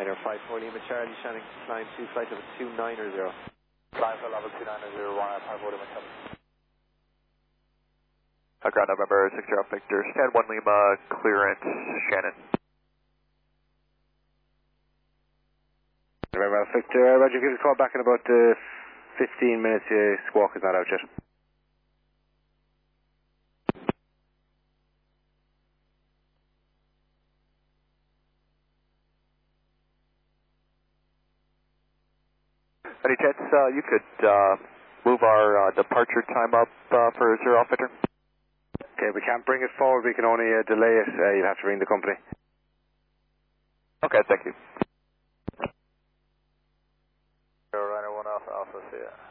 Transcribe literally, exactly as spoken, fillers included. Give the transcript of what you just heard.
Liner five four Lima Charlie, Shannon, climb two, flight level two nine zero. Climb for level two nine zero, one, five four Lima Charlie. Uh, ground November six zero Victor, stand one Lima, clearance, Shannon. Very well, Victor. Uh, Roger, give us a call back in about uh, fifteen minutes. Uh, squawk is not out yet. Any chance uh, you could uh, move our uh, departure time up uh, for zero Alpha Victor? Okay, we can't bring it forward. We can only uh, delay it. Uh, you'll have to ring the company. Okay, thank you. Ryder one Alpha Alpha, see ya.